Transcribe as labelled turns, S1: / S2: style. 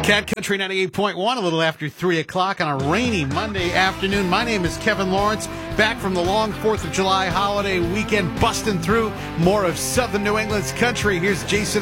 S1: Cat Country 98.1, a little after 3 o'clock on a rainy Monday afternoon. My name is Kevin Lawrence, back from the long 4th of July holiday weekend, busting through more of Southern New England's country. Here's Jason